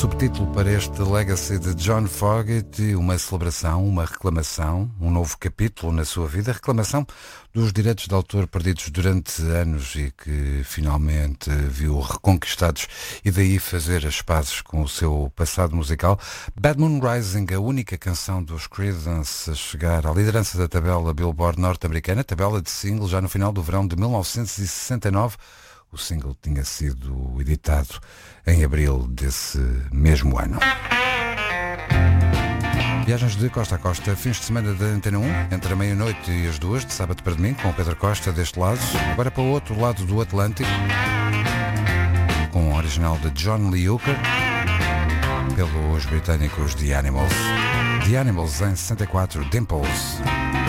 Subtítulo para este Legacy de John Fogerty, uma celebração, uma reclamação, um novo capítulo na sua vida, reclamação dos direitos de autor perdidos durante anos e que finalmente viu reconquistados e daí fazer as pazes com o seu passado musical. Bad Moon Rising, a única canção dos Creedence a chegar à liderança da tabela Billboard norte-americana, tabela de single já no final do verão de 1969. O single tinha sido editado em abril desse mesmo ano. Viagens de costa a costa, fins de semana da Antena 1, entre a meia-noite e as 2, de sábado para domingo, com o Pedro Costa deste lado. Agora para o outro lado do Atlântico, com o original de John Lee Hooker, pelos britânicos The Animals. The Animals em 64, Dimples.